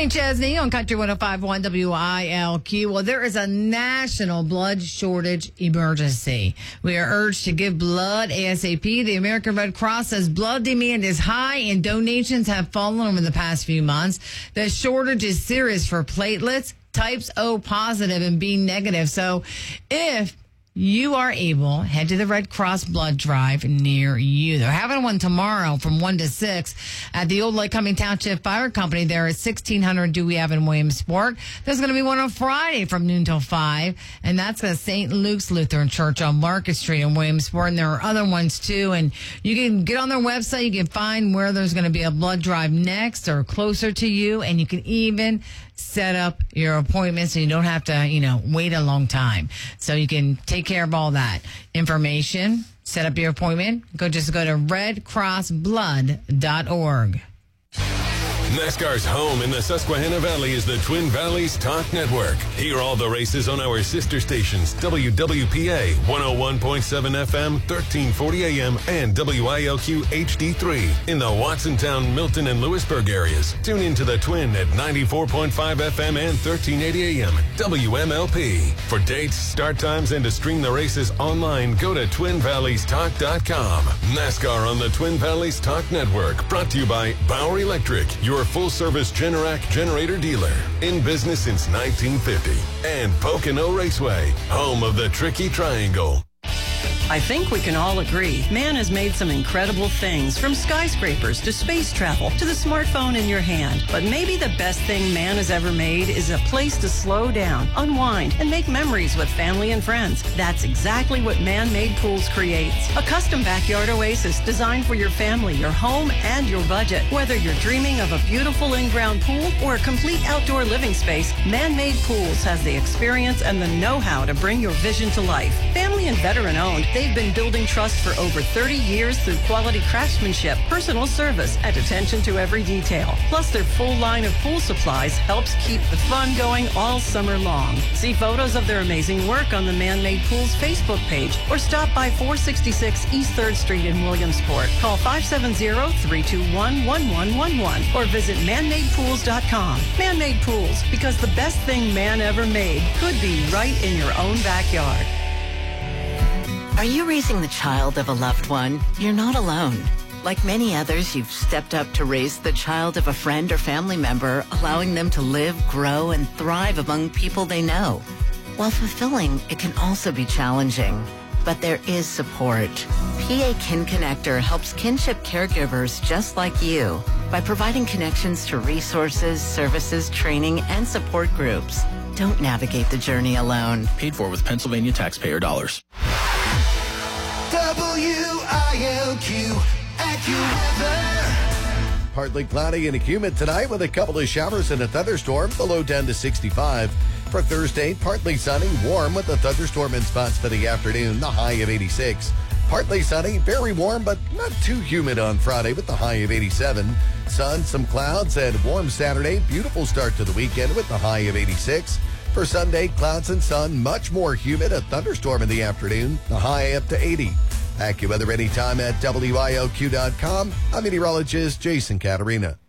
Kenny Chesney on Country 105.1 WILQ. Well, there is a national blood shortage emergency. We are urged to give blood ASAP. The American Red Cross says blood demand is high and donations have fallen over the past few months. The shortage is serious for platelets, types O positive and B negative. So if you are able, head to the Red Cross blood drive near you. They're having one tomorrow from 1 to 6 at the Old Lake Cumming Township Fire Company there at 1600 Dewey Ave in Williamsport. There's going to be one on Friday from noon till 5, and that's at St. Luke's Lutheran Church on Market Street in Williamsport, and there are other ones too. And you can get on their website, you can find where there's going to be a blood drive next or closer to you, and you can even set up your appointment so you don't have to, wait a long time. So you can take care of all that information, set up your appointment. Just go to redcrossblood.org. NASCAR's home in the Susquehanna Valley is the Twin Valleys Talk Network. Hear all the races on our sister stations, WWPA 101.7 FM, 1340 AM, and WILQ HD3 in the Watsontown, Milton, and Lewisburg areas. Tune into the Twin at 94.5 FM and 1380 AM, WMLP. For dates, start times, and to stream the races online, go to TwinValleysTalk.com. NASCAR on the Twin Valleys Talk Network, brought to you by Bauer Electric, your full-service Generac generator dealer. In business since 1950. And Pocono Raceway, home of the Tricky Triangle. I think we can all agree, man has made some incredible things, from skyscrapers to space travel to the smartphone in your hand. But maybe the best thing man has ever made is a place to slow down, unwind, and make memories with family and friends. That's exactly what Man-Made Pools creates. A custom backyard oasis designed for your family, your home, and your budget. Whether you're dreaming of a beautiful in-ground pool or a complete outdoor living space, Man-Made Pools has the experience and the know-how to bring your vision to life. Family and veteran-owned, they've been building trust for over 30 years through quality craftsmanship, personal service, and attention to every detail. Plus, their full line of pool supplies helps keep the fun going all summer long. See photos of their amazing work on the Man-Made Pools Facebook page or stop by 466 East 3rd Street in Williamsport. Call 570-321-1111 or visit manmadepools.com. Man-Made Pools, because the best thing man ever made could be right in your own backyard. Are you raising the child of a loved one? You're not alone. Like many others, you've stepped up to raise the child of a friend or family member, allowing them to live, grow, and thrive among people they know. While fulfilling, it can also be challenging. But there is support. PA Kin Connector helps kinship caregivers just like you by providing connections to resources, services, training, and support groups. Don't navigate the journey alone. Paid for with Pennsylvania taxpayer dollars. WILQ AccuWeather. Partly cloudy and humid tonight with a couple of showers and a thunderstorm. The low down to 65. For Thursday, partly sunny, warm with a thunderstorm in spots for the afternoon. The high of 86. Partly sunny, very warm, but not too humid on Friday with the high of 87. Sun, some clouds, and warm Saturday. Beautiful start to the weekend with the high of 86. For Sunday, clouds and sun, much more humid, a thunderstorm in the afternoon, the high up to 80. AccuWeather anytime at WILQ.com. I'm meteorologist Jason Caterina.